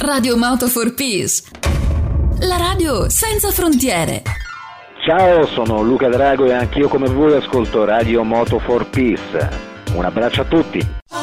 Radio Moto for Peace. La radio senza frontiere. Ciao, sono Luca Drago e anch'io come voi ascolto Radio Moto for Peace. Un abbraccio a tutti.